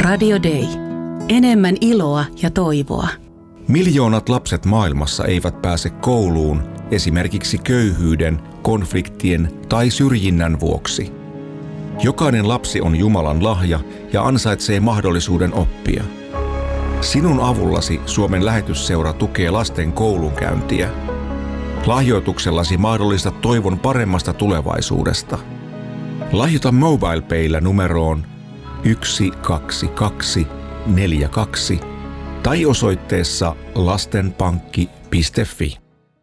Radio Day. Enemmän iloa ja toivoa. Miljoonat lapset maailmassa eivät pääse kouluun esimerkiksi köyhyyden, konfliktien tai syrjinnän vuoksi. Jokainen lapsi on Jumalan lahja ja ansaitsee mahdollisuuden oppia. Sinun avullasi Suomen lähetysseura tukee lasten koulunkäyntiä. Lahjoituksellasi mahdollistat toivon paremmasta tulevaisuudesta. Lahjoita MobilePaylla numeroon 12242 tai osoitteessa lastenpankki.fi.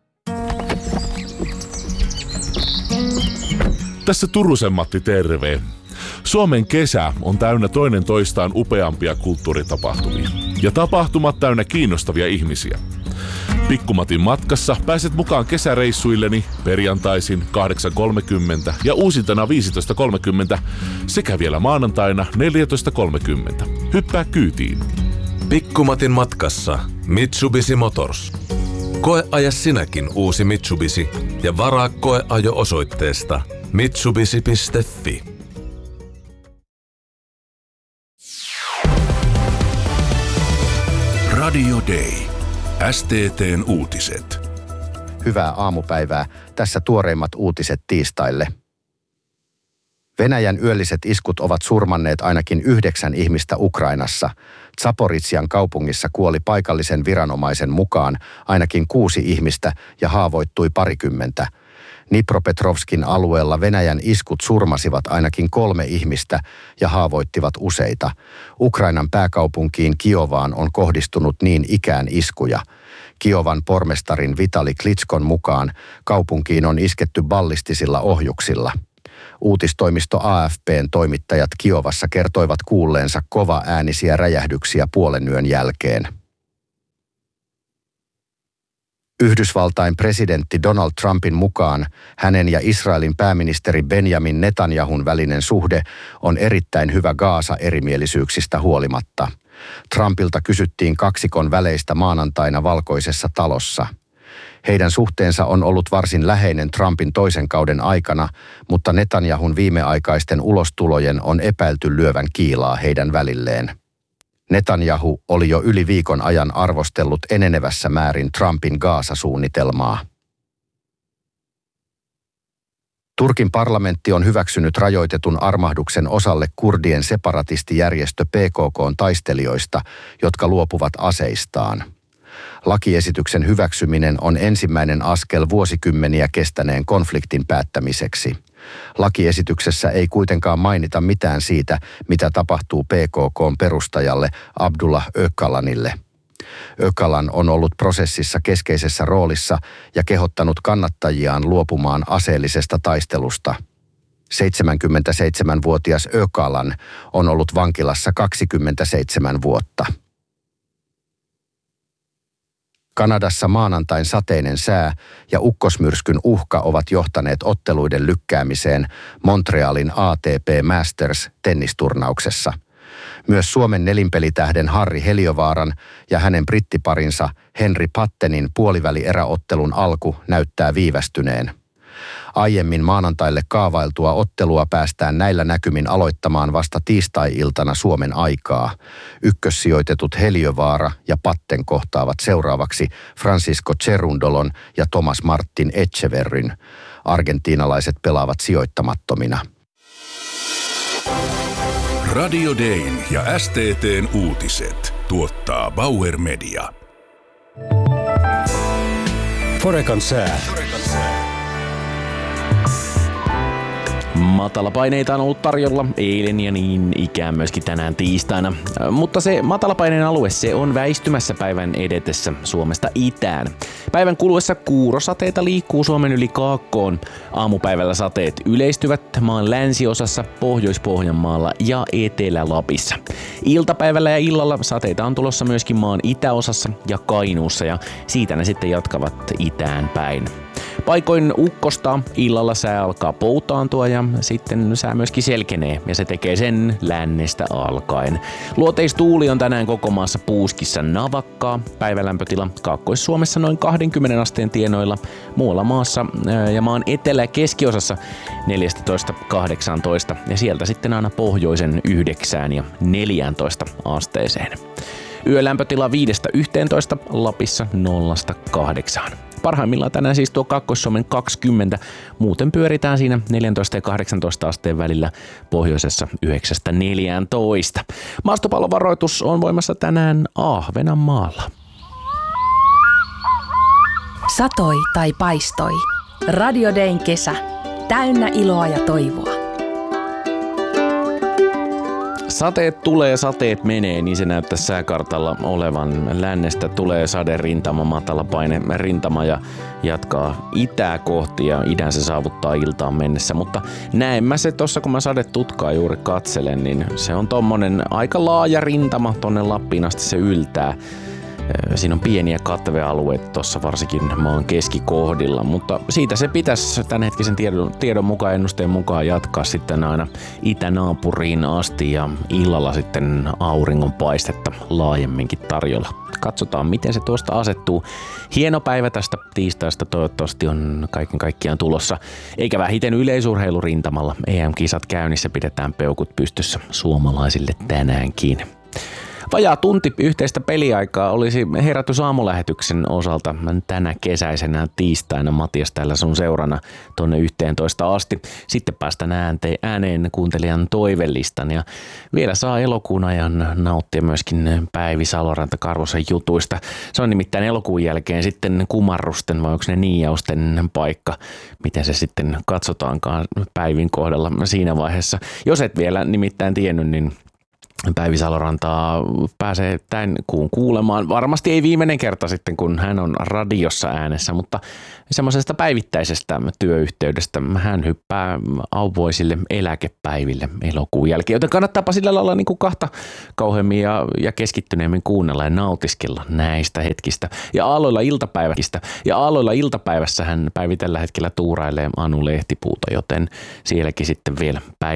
Tässä Turusen Matti, terve. Suomen kesä on täynnä toinen toistaan upeampia kulttuuritapahtumia. Ja tapahtumat täynnä kiinnostavia ihmisiä. Pikkumatin matkassa pääset mukaan kesäreissuilleni perjantaisin 8.30 ja uusintana 15.30 sekä vielä maanantaina 14.30. Hyppää kyytiin. Pikkumatin matkassa Mitsubishi Motors. Koeaja sinäkin uusi Mitsubishi ja varaa koeajo osoitteesta mitsubishi.fi. Radio Day. STT:n uutiset. Hyvää aamupäivää. Tässä tuoreimmat uutiset tiistaille. Venäjän yölliset iskut ovat surmanneet ainakin 9 ihmistä Ukrainassa. Zaporižžjan kaupungissa kuoli paikallisen viranomaisen mukaan ainakin 6 ihmistä ja haavoittui parikymmentä. Dnipropetrovskin alueella Venäjän iskut surmasivat ainakin 3 ihmistä ja haavoittivat useita. Ukrainan pääkaupunkiin Kiovaan on kohdistunut niin ikään iskuja. Kiovan pormestarin Vitali Klitskon mukaan kaupunkiin on isketty ballistisilla ohjuksilla. Uutistoimisto AFP:n toimittajat Kiovassa kertoivat kuulleensa kovaäänisiä räjähdyksiä puolenyön jälkeen. Yhdysvaltain presidentti Donald Trumpin mukaan hänen ja Israelin pääministeri Benjamin Netanyahun välinen suhde on erittäin hyvä Gaasa-erimielisyyksistä huolimatta. Trumpilta kysyttiin kaksikon väleistä maanantaina Valkoisessa talossa. Heidän suhteensa on ollut varsin läheinen Trumpin toisen kauden aikana, mutta Netanyahun viimeaikaisten ulostulojen on epäilty lyövän kiilaa heidän välilleen. Netanyahu oli jo yli viikon ajan arvostellut enenevässä määrin Trumpin Gaasa-suunnitelmaa. Turkin parlamentti on hyväksynyt rajoitetun armahduksen osalle kurdien separatistijärjestö PKK:n taistelijoista, jotka luopuvat aseistaan. Lakiesityksen hyväksyminen on ensimmäinen askel vuosikymmeniä kestäneen konfliktin päättämiseksi. Lakiesityksessä ei kuitenkaan mainita mitään siitä, mitä tapahtuu PKK:n perustajalle Abdullah Öcalanille. Öcalan on ollut prosessissa keskeisessä roolissa ja kehottanut kannattajiaan luopumaan aseellisesta taistelusta. 77-vuotias Öcalan on ollut vankilassa 27 vuotta. Kanadassa maanantain sateinen sää ja ukkosmyrskyn uhka ovat johtaneet otteluiden lykkäämiseen Montrealin ATP Masters tennisturnauksessa. Myös Suomen nelinpelitähden Harri Heliövaaran ja hänen brittiparinsa Henri Pattenin puolivälieräottelun alku näyttää viivästyneen. Aiemmin maanantaille kaavailtua ottelua päästään näillä näkymin aloittamaan vasta tiistai-iltana Suomen aikaa. Ykkössijoitetut Heliövaara ja Patten kohtaavat seuraavaksi Francisco Cerundolon ja Thomas Martin Etcheverryn. Argentiinalaiset pelaavat sijoittamattomina. Radio Dayn ja STT:n uutiset tuottaa Bauer Media. Forecan sää. Matalapaineita on ollut tarjolla eilen ja niin ikään myöskin tänään tiistaina. Mutta se matalapaineen alue se on väistymässä päivän edetessä Suomesta itään. Päivän kuluessa kuurosateita liikkuu Suomen yli kaakkoon. Aamupäivällä sateet yleistyvät maan länsiosassa, Pohjois-Pohjanmaalla ja Etelä-Lapissa. Iltapäivällä ja illalla sateita on tulossa myöskin maan itäosassa ja Kainuussa ja siitä ne sitten jatkavat itään päin. Paikoin ukkosta, illalla sää alkaa poutaantua ja sitten sää myöskin selkenee ja se tekee sen lännestä alkaen. Luoteistuuli on tänään koko maassa puuskissa navakkaa. Päivälämpötila Kaakkois-Suomessa noin 20 asteen tienoilla, muualla maassa ja maan etelä- ja keskiosassa 14-18 ja sieltä sitten aina pohjoisen 9 ja 14 asteeseen. Yölämpötila 5-11, Lapissa 0-8. Parhaimmillaan tänään siis tuo Kaakkois-Suomen 20, muuten pyöritään siinä 14 ja 18 asteen välillä, pohjoisessa 9-14. Maastopallovaroitus on voimassa tänään Ahvenanmaalla. Satoi tai paistoi. Radio Dayn kesä. Täynnä iloa ja toivoa. Sateet tulee, sateet menee, niin se näyttää sääkartalla olevan. Lännestä tulee saderintama, matalapaine rintama ja jatkaa itää kohti ja idän se saavuttaa iltaan mennessä. Mutta näin mä se tossa, kun mä sadetutkaa juuri katselen, niin se on tommonen aika laaja rintama tonne Lappiin asti se yltää. Siinä on pieniä katvealueita tuossa varsinkin maan keskikohdilla, mutta siitä se pitäisi tämänhetkisen tiedon mukaan, ennusteen mukaan jatkaa sitten aina itänaapuriin asti ja illalla sitten auringonpaistetta laajemminkin tarjolla. Katsotaan, miten se tuosta asettuu. Hieno päivä tästä tiistaista toivottavasti on kaiken kaikkiaan tulossa. Eikä vähiten yleisurheilurintamalla. EM-kisat käynnissä, pidetään peukut pystyssä suomalaisille tänäänkin. Vajaa tunti yhteistä peliaikaa olisi herätys aamulähetyksen osalta tänä kesäisenä tiistaina. Matias täällä sun seurana tonne 11 asti. Sitten päästään ääneen kuuntelijan toivelistan ja vielä saa elokuun ajan nauttia myöskin Päivi Saloranta Karvosen jutuista. Se on nimittäin elokuun jälkeen sitten kumarrusten vai onko ne niiausten paikka. Miten se sitten katsotaankaan Päivin kohdalla siinä vaiheessa. Jos et vielä nimittäin tiennyt, niin Päivi Salorantaa pääsee tämän kuun kuulemaan. Varmasti ei viimeinen kerta sitten, kun hän on radiossa äänessä, mutta semmoisesta päivittäisestä työyhteydestä hän hyppää auvoisille eläkepäiville elokuun jälkeen. Joten kannattaapa sillä lailla niin kuin kahta kauheammin ja keskittyneemmin kuunnella ja nautiskella näistä hetkistä. Ja aalloilla iltapäivässä hän Päivi tällä hetkellä tuurailee Anu Lehtipuuta, joten sielläkin sitten vielä Päivi